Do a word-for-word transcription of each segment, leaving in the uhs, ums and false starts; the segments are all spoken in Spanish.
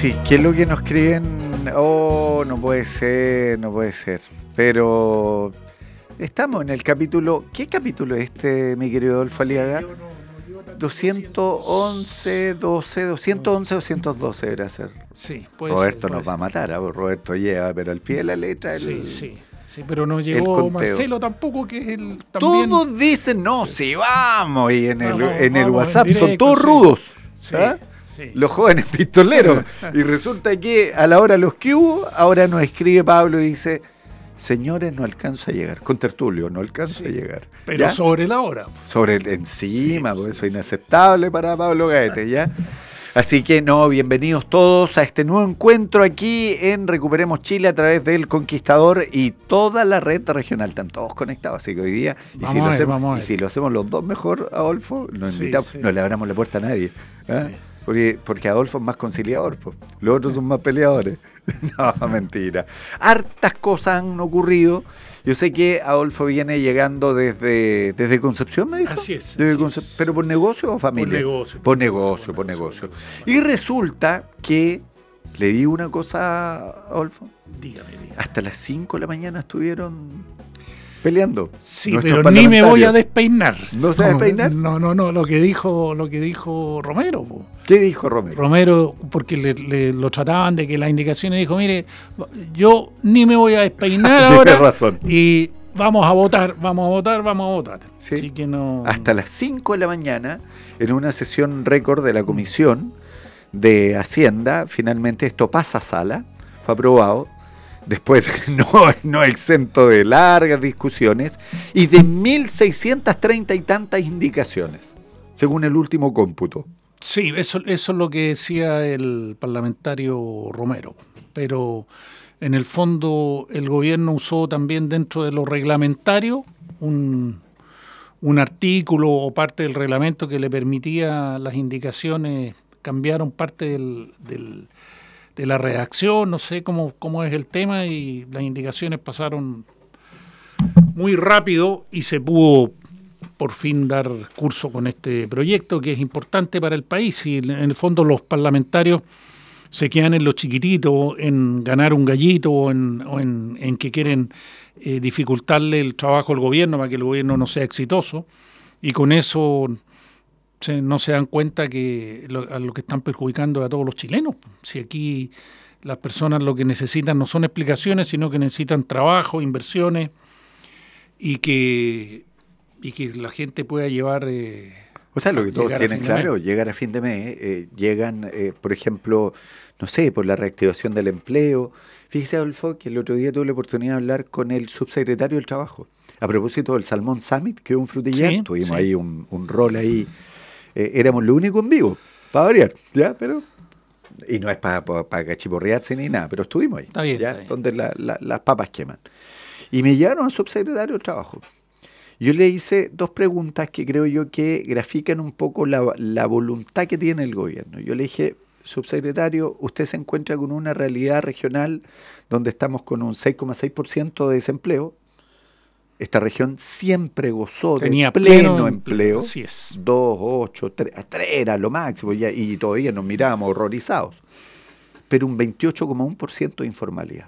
Sí, ¿qué es lo que nos creen? Oh, no puede ser, no puede ser. Pero estamos en el capítulo... ¿Qué capítulo es este, mi querido Adolfo Aliaga? doscientos once, doce, doscientos once, doscientos doce debería ser. Sí, puede Roberto ser, puede nos va a ser. matar, ¿eh? Roberto lleva, pero al pie de la letra. El, Sí, sí, sí, pero no el llegó conteo. Marcelo tampoco, que es el también... Todos dicen, no, sí, vamos. Y en el, Vamos, en el vamos, WhatsApp en son directo, todos sí. rudos. Sí, ¿Ah? sí. Los jóvenes pistoleros. Y resulta que a la hora los que hubo, ahora nos escribe Pablo y dice, señores, no alcanzo a llegar. Con Tertulio, no alcanzo Sí, a llegar. Pero ¿ya? sobre la hora. Sobre el encima, Sí, porque sí. eso es inaceptable para Pablo Gaete, ¿ya? Así que no, bienvenidos todos a este nuevo encuentro aquí en Recuperemos Chile a través del Conquistador y toda la red regional. Están todos conectados, así que hoy día, y, Vamos si, a lo ver, hacemos, vamos a y ver. si lo hacemos los dos mejor, Adolfo, nos Sí, invitamos, sí. no le abramos la puerta a nadie. ¿Ah? Sí. Porque, porque Adolfo es más conciliador, pues. Los otros son más peleadores. No, mentira. Hartas cosas han ocurrido. Yo sé que Adolfo viene llegando desde, desde Concepción, ¿me dijo? Así es, Desde así Concep- es. ¿Pero por negocio o familia? Por negocio. Por negocio, por negocio. Y resulta que, le digo una cosa, Adolfo, Dígame, dígame. hasta las cinco de la mañana estuvieron peleando. Sí, nuestros pero ni me voy a parlamentarios. despeinar. ¿No se va a despeinar? No, no, no, lo que dijo, lo que dijo Romero, po. ¿Qué dijo Romero? Romero, porque le, le- lo trataban de que las indicaciones, dijo, mire, yo ni me voy a despeinar Tiene ahora razón. y vamos a votar, vamos a votar, vamos a votar. Sí. Así que no... Hasta las cinco de la mañana, en una sesión récord de la Comisión de Hacienda, finalmente esto pasa a sala, fue aprobado, después no, no exento de largas discusiones y de mil seiscientas treinta y tantas indicaciones, según el último cómputo. Sí, eso, eso es lo que decía el parlamentario Romero, pero en el fondo el gobierno usó también dentro de lo reglamentario un, un artículo o parte del reglamento que le permitía las indicaciones, cambiaron parte del, del, de la redacción, no sé cómo, cómo es el tema, y las indicaciones pasaron muy rápido y se pudo por fin dar curso con este proyecto que es importante para el país. Y en el fondo los parlamentarios se quedan en lo chiquitito, en ganar un gallito o en, o en, en que quieren eh, dificultarle el trabajo al gobierno para que el gobierno no sea exitoso, y con eso se, no se dan cuenta que lo, a lo que están perjudicando a todos los chilenos. Si aquí las personas lo que necesitan no son explicaciones, sino que necesitan trabajo, inversiones, y que y que la gente pueda llevar... Eh, O sea, lo que todos llegar a tienen fin de claro, mes. llegar a fin de mes, eh, llegan, eh, por ejemplo, no sé, por la reactivación del empleo. Fíjese, Adolfo, que el otro día tuve la oportunidad de hablar con el subsecretario del Trabajo. A propósito del Salmón Summit, que es un frutillar, Sí, tuvimos sí. ahí un, un rol ahí. Eh, éramos lo único en vivo, para variar, ¿ya? Pero... Y no es para pa, pa cachiporrearse ni nada, pero estuvimos ahí, Está bien, ¿ya? está bien. Donde la, la, las papas queman. Y me llevaron al subsecretario del Trabajo. Yo le hice dos preguntas que creo yo que grafican un poco la, la voluntad que tiene el gobierno. Yo le dije, subsecretario, usted se encuentra con una realidad regional donde estamos con un seis coma seis por ciento de desempleo. Esta región siempre gozó Tenía de pleno, pleno empleo. empleo, así es. dos, ocho, tres, tres era lo máximo ya, y todavía nos mirábamos horrorizados. Pero un veintiocho coma uno por ciento de informalidad.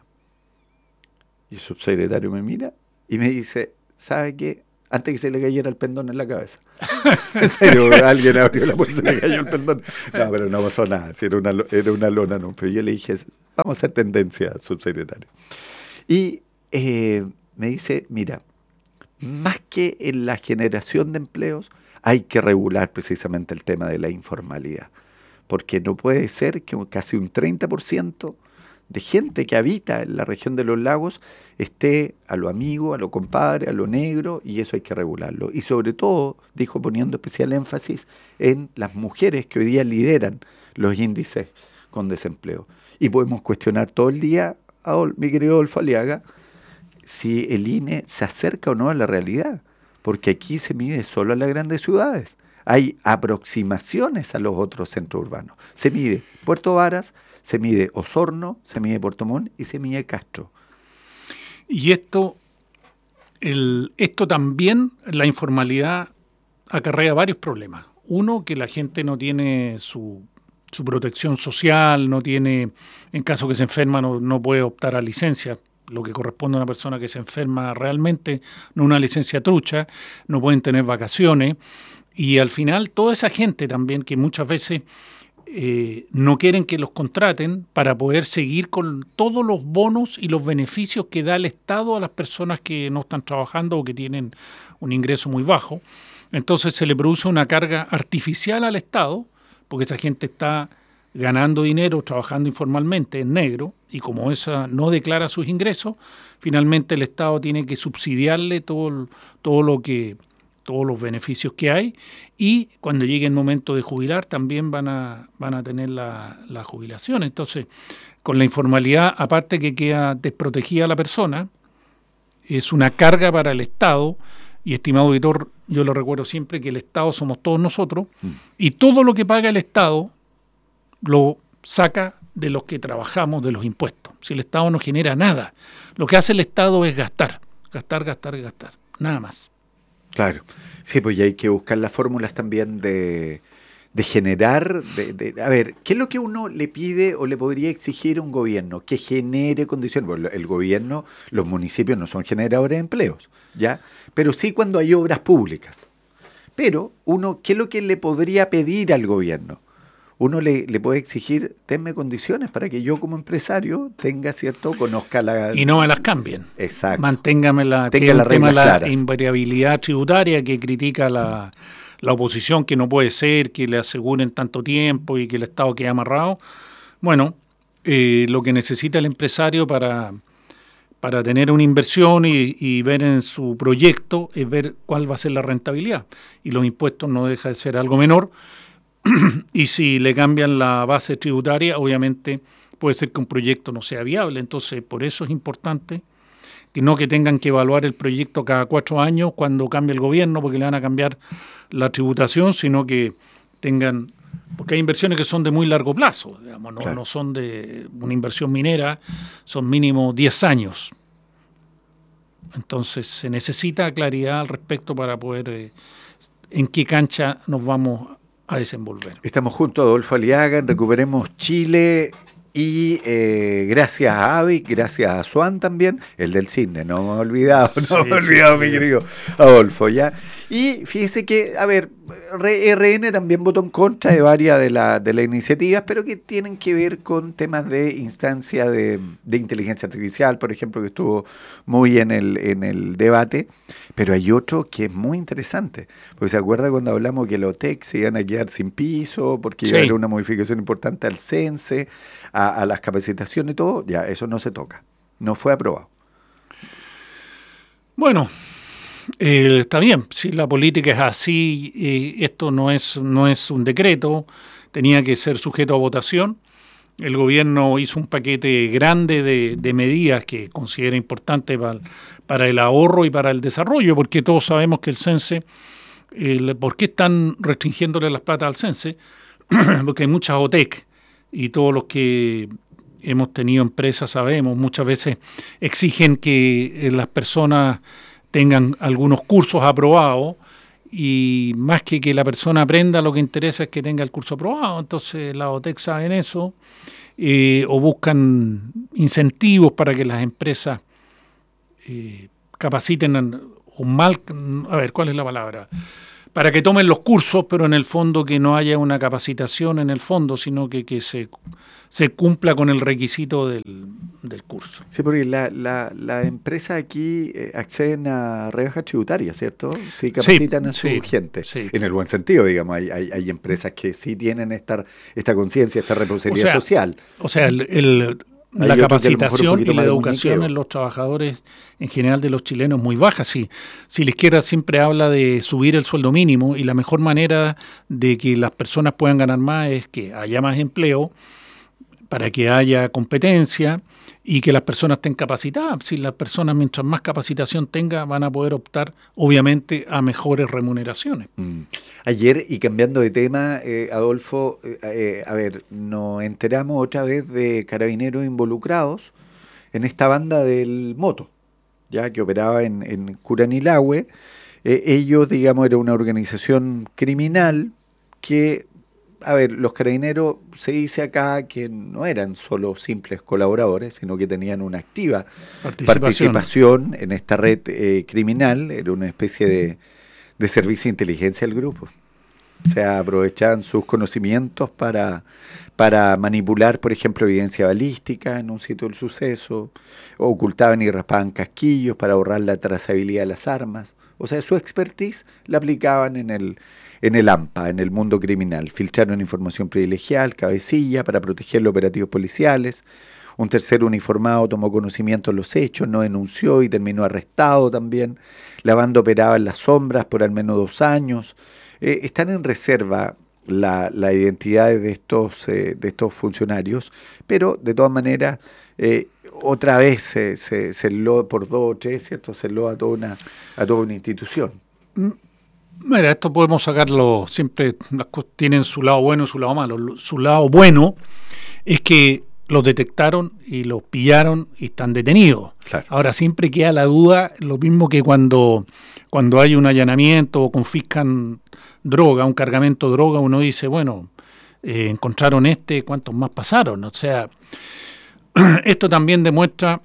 Y el subsecretario me mira y me dice, ¿sabe qué? Antes que se le cayera el pendón en la cabeza. En serio, alguien abrió la puerta y se le cayó el pendón. No, pero no pasó nada, si era una, era una lona, no. Pero yo le dije, vamos a hacer tendencia, subsecretario. Y eh, me dice, mira, más que en la generación de empleos, hay que regular precisamente el tema de la informalidad. Porque no puede ser que casi un treinta por ciento de gente que habita en la región de los lagos esté a lo amigo, a lo compadre, a lo negro, y eso hay que regularlo. Y sobre todo, dijo, poniendo especial énfasis en las mujeres que hoy día lideran los índices con desempleo. Y podemos cuestionar todo el día, a mi querido Adolfo Aliaga, si el I N E se acerca o no a la realidad, porque aquí se mide solo a las grandes ciudades. Hay aproximaciones a los otros centros urbanos. Se mide Puerto Varas, se mide Osorno, se mide Puerto Montt y se mide Castro. Y esto, el, esto también, la informalidad acarrea varios problemas. Uno, que la gente no tiene su su protección social, no tiene, en caso que se enferma, no, no puede optar a licencia, lo que corresponde a una persona que se enferma realmente, no una licencia trucha, no pueden tener vacaciones, y al final toda esa gente también que muchas veces eh, no quieren que los contraten para poder seguir con todos los bonos y los beneficios que da el Estado a las personas que no están trabajando o que tienen un ingreso muy bajo. Entonces se le produce una carga artificial al Estado, porque esa gente está ganando dinero, trabajando informalmente en negro, y como esa no declara sus ingresos, finalmente el Estado tiene que subsidiarle todo, todo lo que, todos los beneficios que hay, y cuando llegue el momento de jubilar también van a, van a tener la, la jubilación. Entonces, con la informalidad, aparte que queda desprotegida la persona, es una carga para el Estado. Y, estimado auditor, yo lo recuerdo siempre que el Estado somos todos nosotros, mm. y todo lo que paga el Estado lo saca de los que trabajamos, de los impuestos. Si el Estado no genera nada, lo que hace el Estado es gastar, gastar, gastar, gastar, nada más. Claro, sí, pues ya hay que buscar las fórmulas también de, de generar, de, de, a ver, ¿qué es lo que uno le pide o le podría exigir a un gobierno? Que genere condiciones. Bueno, el gobierno, los municipios no son generadores de empleos, ¿ya? Pero sí cuando hay obras públicas. Pero uno, ¿qué es lo que le podría pedir al gobierno? Uno le, le puede exigir, denme condiciones para que yo como empresario tenga, ¿cierto?, conozca la... Y no me las cambien. Exacto. Manténgame la, Tenga el las tema de la claras. invariabilidad tributaria que critica la, la oposición, que no puede ser, que le aseguren tanto tiempo y que el Estado quede amarrado. Bueno, eh, lo que necesita el empresario para... para tener una inversión y, y ver en su proyecto es ver cuál va a ser la rentabilidad. Y los impuestos no deja de ser algo menor. Y si le cambian la base tributaria, obviamente puede ser que un proyecto no sea viable. Entonces, por eso es importante que no que tengan que evaluar el proyecto cada cuatro años cuando cambie el gobierno, porque le van a cambiar la tributación, sino que tengan... Porque hay inversiones que son de muy largo plazo, digamos, no, claro. no son de una inversión minera, son mínimo diez años. Entonces se necesita claridad al respecto para poder eh, en qué cancha nos vamos a desenvolver. Estamos junto a Adolfo Aliaga en Recuperemos Chile y eh, gracias a Avi, gracias a Swan también, el del cine, no me he olvidado, sí, no me he olvidado, sí, mi querido Adolfo, ¿ya? Y fíjese que, a ver, R N también votó en contra de varias de, la, de las iniciativas, pero que tienen que ver con temas de instancia de, de inteligencia artificial, por ejemplo, que estuvo muy en el, en el debate, pero hay otro que es muy interesante, porque se acuerda cuando hablamos que los O T E C se iban a quedar sin piso, porque sí. iba a haber una modificación importante al CENSE, a, a las capacitaciones y todo, ya, eso no se toca, no fue aprobado. Bueno, Eh, está bien, si la política es así, eh, esto no es, no es un decreto, tenía que ser sujeto a votación. El gobierno hizo un paquete grande de, de medidas que considera importante para, para el ahorro y para el desarrollo, porque todos sabemos que el CENSE, eh, ¿por qué están restringiéndole las plata al CENSE? Porque hay muchas O T E C y todos los que hemos tenido empresas sabemos, muchas veces exigen que eh, las personas tengan algunos cursos aprobados y más que que la persona aprenda, lo que interesa es que tenga el curso aprobado. Entonces la O T E C saben eso eh, o buscan incentivos para que las empresas eh, capaciten o mal, a ver, ¿cuál es la palabra? Para que tomen los cursos, pero en el fondo que no haya una capacitación en el fondo, sino que, que se, se cumpla con el requisito del, del curso. Sí, porque las la, la empresas aquí eh, acceden a rebajas tributarias, ¿cierto? Sí, capacitan sí, a su sí, gente. Sí. En el buen sentido, digamos, hay, hay, hay empresas que sí tienen esta, esta conciencia, esta responsabilidad o sea, social. O sea, el... el La Hay capacitación y la educación en los trabajadores en general de los chilenos es muy baja. Sí. Si la izquierda siempre habla de subir el sueldo mínimo y la mejor manera de que las personas puedan ganar más es que haya más empleo para que haya competencia y que las personas estén capacitadas. Si las personas mientras más capacitación tengan van a poder optar obviamente a mejores remuneraciones. Mm. Ayer, y cambiando de tema, eh, Adolfo, eh, eh, a ver, nos enteramos otra vez de carabineros involucrados en esta banda del Moto, ya que operaba en, en Curanilahue. Eh, ellos, digamos, era una organización criminal que a ver, los carabineros, se dice acá que no eran solo simples colaboradores, sino que tenían una activa Participación. participación en esta red eh, criminal, era una especie de, de servicio de inteligencia del grupo. O sea, aprovechaban sus conocimientos para, para manipular, por ejemplo, evidencia balística en un sitio del suceso, o ocultaban y raspaban casquillos para ahorrar la trazabilidad de las armas. O sea, su expertise la aplicaban en el, en el AMPA, en el mundo criminal. Filtraron información privilegiada, cabecilla, para proteger los operativos policiales. Un tercer uniformado tomó conocimiento de los hechos, no denunció y terminó arrestado también. La banda operaba en las sombras por al menos dos años. Eh, están en reserva la, la identidad de estos, eh, de estos funcionarios, pero de todas maneras, eh, otra vez se, se, se lo por dos o tres, ¿cierto? Se lo a toda una, a toda una institución. Mira, esto podemos sacarlo, siempre las cosas tienen su lado bueno y su lado malo. Su lado bueno es que los detectaron y los pillaron y están detenidos. Claro. Ahora siempre queda la duda, lo mismo que cuando, cuando hay un allanamiento o confiscan droga, un cargamento de droga, uno dice, bueno, eh, encontraron este, ¿cuántos más pasaron? O sea, esto también demuestra,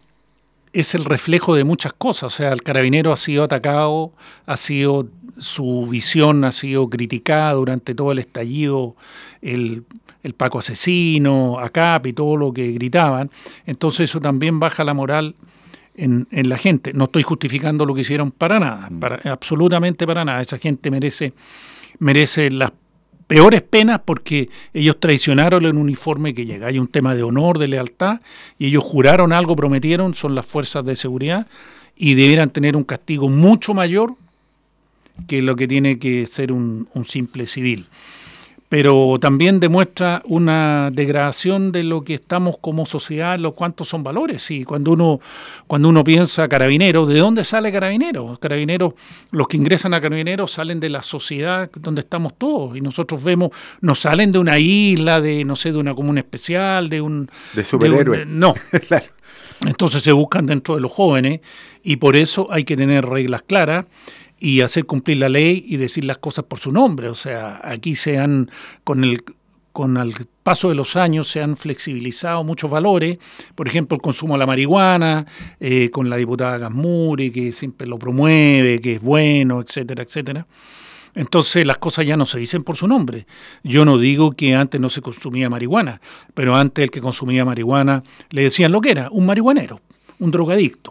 es el reflejo de muchas cosas. O sea, el carabinero ha sido atacado, ha sido, su visión ha sido criticada durante todo el estallido, el, el Paco asesino, ACAP y todo lo que gritaban. Entonces eso también baja la moral en, en la gente. No estoy justificando lo que hicieron para nada, para, absolutamente para nada. Esa gente merece, merece las peores penas porque ellos traicionaron el uniforme que llega. Hay un tema de honor, de lealtad, y ellos juraron algo, prometieron, son las fuerzas de seguridad, y debieran tener un castigo mucho mayor que lo que tiene que ser un, un simple civil. Pero también demuestra una degradación de lo que estamos como sociedad, lo cuántos son valores. Y cuando uno, cuando uno piensa Carabineros, ¿de dónde sale Carabineros? Carabineros, los que ingresan a Carabineros salen de la sociedad donde estamos todos. Y nosotros vemos, no salen de una isla, de no sé, de una comuna especial, de un... De superhéroe. De un, no. Claro. Entonces se buscan dentro de los jóvenes y por eso hay que tener reglas claras y hacer cumplir la ley y decir las cosas por su nombre. O sea, aquí se han, con el, con el paso de los años, se han flexibilizado muchos valores. Por ejemplo, el consumo de la marihuana, eh, con la diputada Gasmuri, que siempre lo promueve, que es bueno, etcétera, etcétera. Entonces las cosas ya no se dicen por su nombre. Yo no digo que antes no se consumía marihuana, pero antes el que consumía marihuana le decían lo que era, un marihuanero, un drogadicto.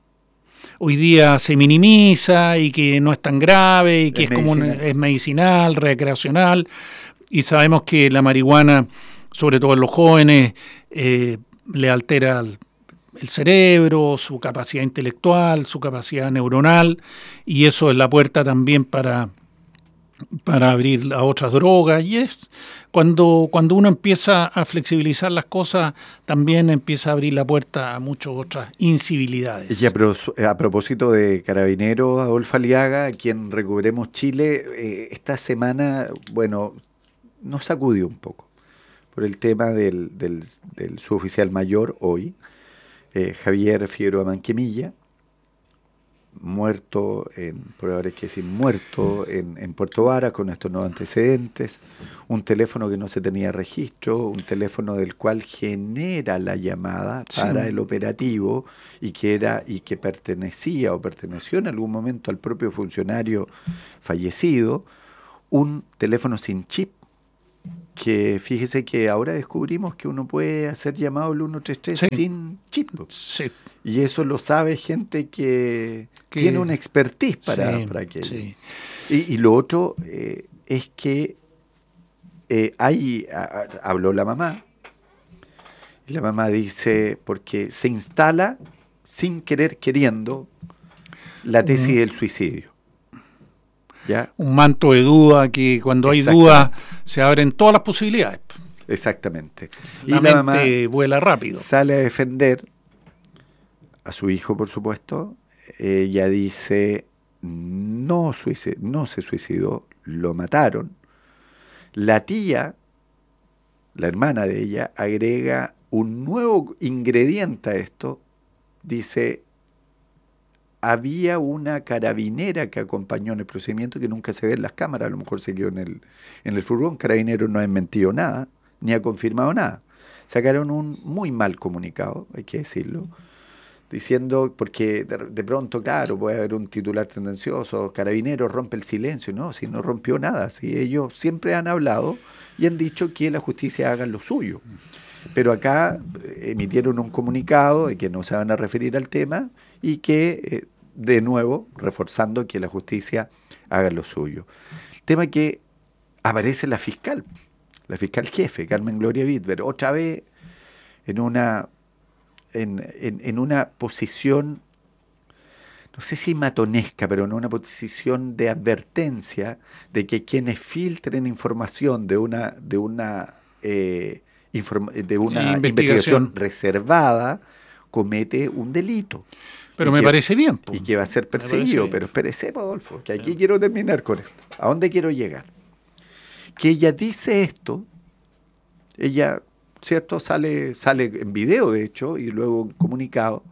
Hoy día se minimiza y que no es tan grave y que es, es como una, es medicinal, recreacional, y sabemos que la marihuana, sobre todo en los jóvenes, eh, le altera el, el cerebro, su capacidad intelectual, su capacidad neuronal, y eso es la puerta también para, para abrir a otras drogas. Y es cuando, cuando uno empieza a flexibilizar las cosas, también empieza a abrir la puerta a muchas otras incivilidades. Y a, pro, a propósito de Carabineros, Adolfo Aliaga, a quien Recuperemos Chile, eh, esta semana, bueno, nos sacudió un poco por el tema del, del, del suboficial mayor hoy, eh, Javier Figueroa Manquemilla, muerto, en, por ahora hay que decir muerto, en, en Puerto Varas con estos nuevos antecedentes, un teléfono que no se tenía registro, un teléfono del cual genera la llamada para sí. el operativo y que era y que pertenecía o perteneció en algún momento al propio funcionario fallecido, un teléfono sin chip, que fíjese que ahora descubrimos que uno puede hacer llamado al uno tres tres sí. sin chip. Sí. Y eso lo sabe gente que, que tiene una expertise para, sí, para aquello. Sí. Y, y lo otro eh, es que eh, hay, a, a, habló la mamá, y la mamá dice, porque se instala sin querer queriendo la tesis mm. del suicidio. ¿Ya? Un manto de duda que cuando hay duda se abren todas las posibilidades. Exactamente. La y mente la mamá vuela rápido. Sale a defender a su hijo, por supuesto. Ella dice, no, suicid- no se suicidó, lo mataron. La tía, la hermana de ella, agrega un nuevo ingrediente a esto. Dice, había una carabinera que acompañó en el procedimiento que nunca se ve en las cámaras, a lo mejor se quedó en el, en el furgón. Carabineros no ha desmentido nada, ni ha confirmado nada. Sacaron un muy mal comunicado, hay que decirlo, diciendo, porque de, de pronto, claro, puede haber un titular tendencioso, Carabineros rompe el silencio. No, si no rompió nada, si ellos siempre han hablado y han dicho que la justicia haga lo suyo. Pero acá emitieron un comunicado de que no se van a referir al tema y que, eh, de nuevo, reforzando que la justicia haga lo suyo. El tema que aparece la fiscal, la fiscal jefe, Carmen Gloria Wittberg, otra vez en una, en, en, en una posición, no sé si matonesca, pero en una posición de advertencia de que quienes filtren información de una, de una eh, de una investigación. investigación reservada comete un delito. Pero me que, parece bien. Y que va a ser perseguido. Pero espérese, Adolfo, que aquí sí. quiero terminar con esto. ¿A dónde quiero llegar? Que ella dice esto, ella, ¿cierto? Sale, sale en video, de hecho, y luego en comunicado,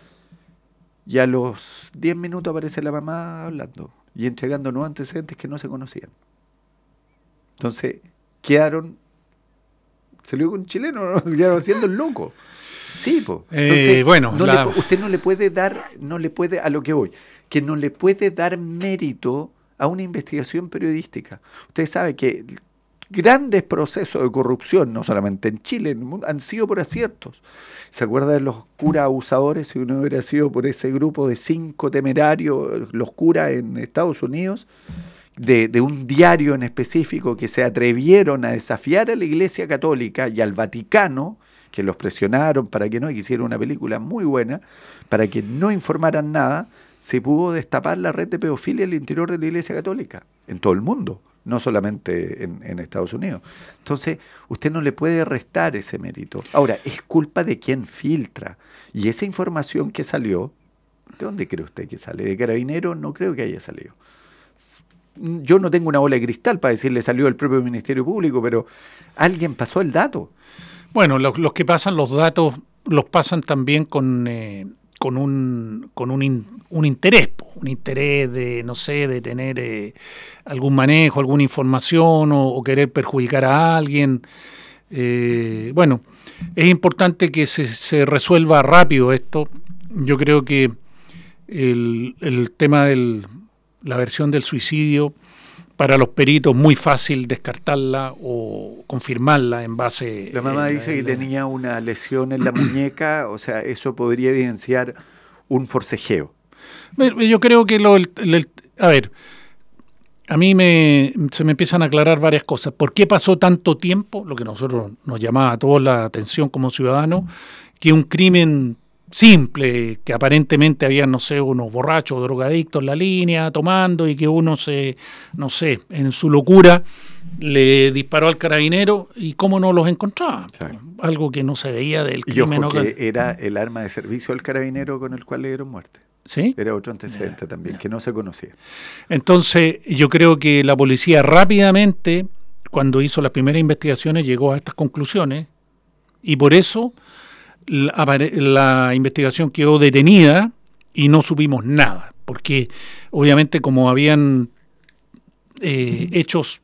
y a los diez minutos aparece la mamá hablando y entregando nuevos antecedentes que no se conocían. Entonces, quedaron... Se lo digo un chileno, ¿no? Se quedaron haciendo el loco. Sí, pues. Entonces, eh, bueno, no la... le, usted no le puede dar, no le puede, a lo que voy, que no le puede dar mérito a una investigación periodística. Usted sabe que grandes procesos de corrupción, no solamente en Chile, en el mundo, han sido por aciertos. ¿Se acuerda de los curas abusadores? Si uno hubiera sido por ese grupo de cinco temerarios, los curas en Estados Unidos, De, de un diario en específico que se atrevieron a desafiar a la Iglesia Católica y al Vaticano, que los presionaron para que no, y que hicieron una película muy buena, para que no informaran nada, se pudo destapar la red de pedofilia al interior de la Iglesia Católica, en todo el mundo, no solamente en, en Estados Unidos. Entonces, usted no le puede restar ese mérito. Ahora, es culpa de quien filtra, y esa información que salió, ¿de dónde cree usted que sale? ¿De Carabineros? No creo que haya salido. Yo no tengo una bola de cristal para decirle salió del propio Ministerio Público, pero alguien pasó el dato. Bueno, los, los que pasan los datos los pasan también con, eh, con un con un, in, un interés, un interés de, no sé, de tener eh, algún manejo, alguna información o, o querer perjudicar a alguien. Eh, bueno, es importante que se, se resuelva rápido esto. Yo creo que el, el tema del... la versión del suicidio, para los peritos muy fácil descartarla o confirmarla en base... La mamá en, dice en, que en, tenía una lesión en la muñeca, o sea, eso podría evidenciar un forcejeo. Yo creo que lo... El, el, a ver, a mí me, se me empiezan a aclarar varias cosas. ¿Por qué pasó tanto tiempo? Lo que a nosotros nos llamaba a todos la atención como ciudadanos, que un crimen... simple, que aparentemente había, no sé, unos borrachos o drogadictos en la línea tomando y que uno se, no sé, en su locura le disparó al carabinero y cómo no los encontraba. Claro. Algo que no se veía del crimen. Y ojo que era el arma de servicio del carabinero con el cual le dieron muerte. ¿Sí? Era otro antecedente ya, también, ya. que no se conocía. Entonces, yo creo que la policía rápidamente, cuando hizo las primeras investigaciones, llegó a estas conclusiones y por eso... La, la investigación quedó detenida y no supimos nada, porque obviamente como habían eh, hechos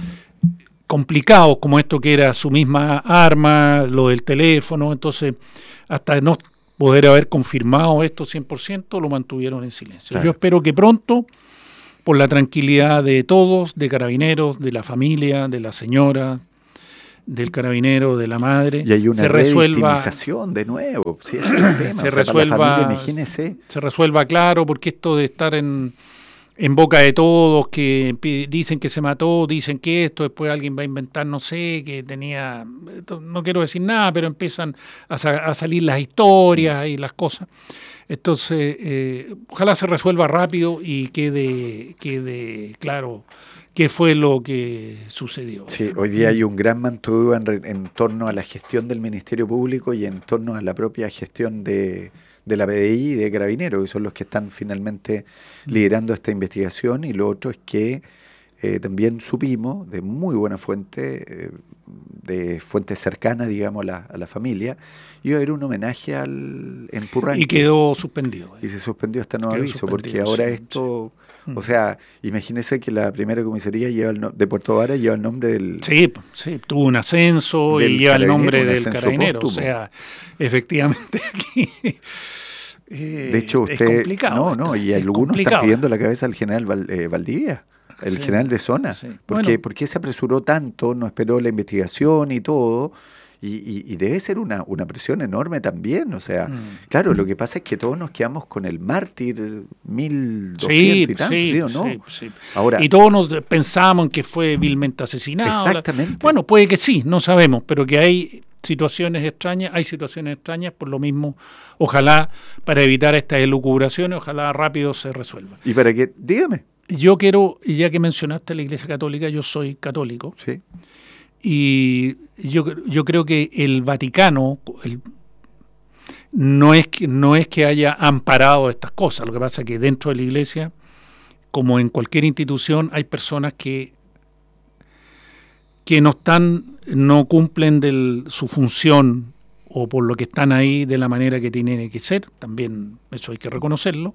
complicados como esto que era su misma arma, lo del teléfono, entonces hasta no poder haber confirmado esto cien por ciento lo mantuvieron en silencio. Claro. Yo espero que pronto, por la tranquilidad de todos, de Carabineros, de la familia, de la señora, del carabinero, de la madre, y hay una se resuelva de nuevo, sí, ese es el tema. Se o sea, resuelva, para la familia, imagínese. Se resuelva claro, porque esto de estar en, en boca de todos, que dicen que se mató, dicen que esto, después alguien va a inventar, no sé, que tenía, no quiero decir nada, pero empiezan a, a salir las historias y las cosas. Entonces, eh, ojalá se resuelva rápido y quede, quede claro qué fue lo que sucedió. Sí, hoy día hay un gran mantuvo en, en torno a la gestión del Ministerio Público y en torno a la propia gestión de, de la P D I y de Carabineros, que son los que están finalmente liderando esta investigación. Y lo otro es que eh, también supimos de muy buena fuente, eh, de fuentes cercanas, digamos, a la, a la familia, iba a haber un homenaje al, en Purranque. Y quedó suspendido. Y se suspendió hasta nuevo Quedó aviso, porque suspendido, ahora sí, esto... sí. O sea, imagínese que la primera comisaría lleva el no- de Puerto Vara lleva el nombre del... Sí, sí, tuvo un ascenso Del y lleva el carabinero, nombre un del ascenso carabinero. O póstumo. sea, efectivamente aquí... eh, De hecho, es usted... complicado No, esto, no, y es algunos complicado. están pidiendo la cabeza del general Val- eh, Valdivia, el Sí, general de zona. sí. ¿Por, Bueno. qué, ¿Por qué se apresuró tanto? No esperó la investigación y todo. Y, y, y debe ser una, una presión enorme también. O sea, Mm. claro, lo que pasa es que todos nos quedamos con el mártir mil doscientos Sí, y tanto, sí, ¿sí o no? sí, sí. Ahora, Y todos nos pensamos en que fue vilmente asesinado. Exactamente. Bueno, puede que sí, no sabemos, pero que hay situaciones extrañas, hay situaciones extrañas, por lo mismo, ojalá, para evitar estas elucubraciones, ojalá rápido se resuelva. ¿y para qué? Dígame. Yo quiero, y ya que mencionaste la Iglesia Católica, yo soy católico, Sí. y yo, yo creo que el Vaticano el, no, es que, no es que haya amparado estas cosas, lo que pasa es que dentro de la Iglesia, como en cualquier institución, hay personas que, que no están, no cumplen del, su función o por lo que están ahí de la manera que tiene que ser, también eso hay que reconocerlo,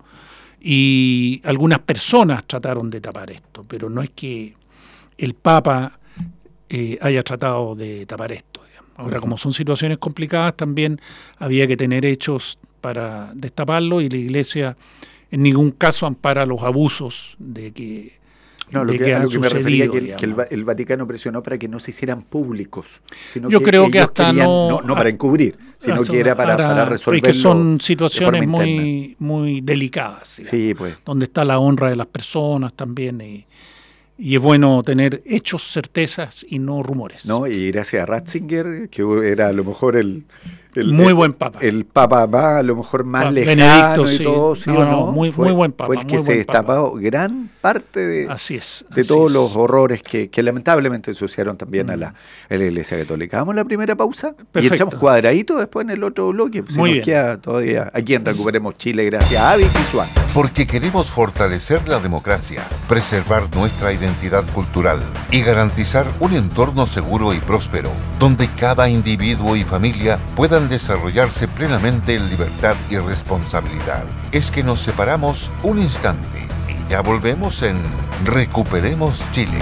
y algunas personas trataron de tapar esto, pero no es que el Papa eh, haya tratado de tapar esto. Digamos. Ahora, como son situaciones complicadas, también había que tener hechos para destaparlo y la Iglesia en ningún caso ampara los abusos de que No, lo de que, que a han lo que me refería sucedido, que, el, que el, digamos. Va- el Vaticano presionó para que no se hicieran públicos, sino Yo que creo que ellos hasta querían, no- no, no para encubrir, sino Eso, que era para, ahora, para es resolverlo que son de situaciones forma interna. muy, muy delicadas, digamos, Sí, pues. donde está la honra de las personas también, y, y es bueno tener hechos, certezas y no rumores. ¿No? Y gracias a Ratzinger, que era a lo mejor el, el Muy el- buen papa. el papa más, a lo mejor más Pa- lejano Benedicto, y sí. todo, ¿sí No, o no, no? muy- fue, muy buen papa, fue el que muy se buen papa. destapó gran parte de, Así es. de así todos es. los horrores que, que lamentablemente ensuciaron también a, la, a la Iglesia Católica. Vamos a la primera pausa y Perfecto. echamos cuadradito después en el otro bloque. Si Muy nos bien. queda todavía aquí en Recuperemos Chile, gracias a Avic y Swan. Porque queremos fortalecer la democracia, preservar nuestra identidad cultural y garantizar un entorno seguro y próspero, donde cada individuo y familia puedan desarrollarse plenamente en libertad y responsabilidad. Es que nos separamos un instante y ya volvemos en Recuperemos Chile.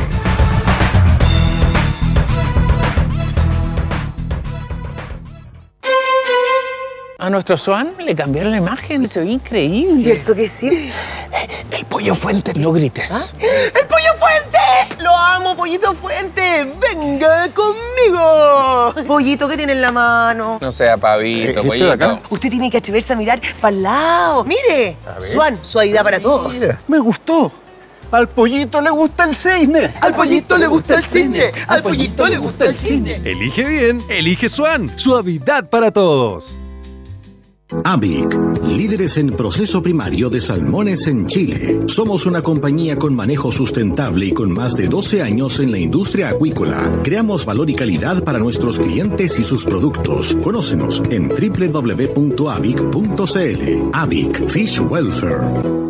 A nuestro Swan le cambiaron la imagen, se ve increíble. ¿Cierto que sí? El Pollo Fuente, no grites. ¿Ah? ¡El Pollo Fuente! ¡Lo amo, Pollito Fuente! ¡Venga conmigo! Pollito, ¿qué tiene en la mano? No sea pavito, Eh, pollito. ¿esto de acá? Usted tiene que atreverse a mirar para el lado. ¡Mire! Swan, suavidad para todos. Me gustó. Al pollito le gusta el cisne. Al pollito le gusta el cine. Al pollito le gusta el cine. Elige bien, elige Swan. Suavidad para todos. Avic, líderes en proceso primario de salmones en Chile. Somos una compañía con manejo sustentable y con más de doce años en la industria acuícola. Creamos valor y calidad para nuestros clientes y sus productos. Conócenos en doble u doble u doble u punto avic punto c l. Avic Fish Welfare.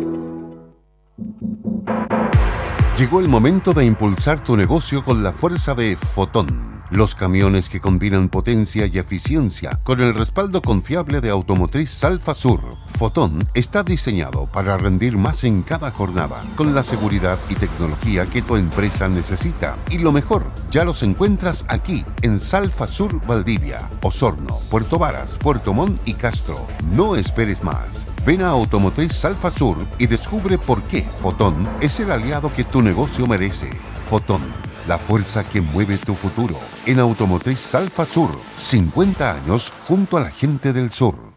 Llegó el momento de impulsar tu negocio con la fuerza de Fotón. Los camiones que combinan potencia y eficiencia con el respaldo confiable de Automotriz Salfa Sur. Fotón está diseñado para rendir más en cada jornada, con la seguridad y tecnología que tu empresa necesita. Y lo mejor, ya los encuentras aquí, en Salfa Sur Valdivia, Osorno, Puerto Varas, Puerto Montt y Castro. No esperes más. Ven a Automotriz Salfa Sur y descubre por qué Fotón es el aliado que tu negocio merece. Fotón, la fuerza que mueve tu futuro. En Automotriz Salfa Sur, cincuenta años junto a la gente del sur.